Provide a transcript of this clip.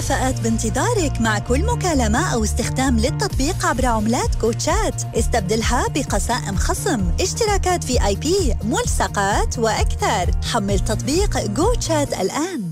ومكافآت بانتظارك مع كل مكالمة أو استخدام للتطبيق عبر عملات كوتشات. استبدلها بقسائم خصم، اشتراكات VIP، ملصقات وأكثر. حمل تطبيق GoChat الآن.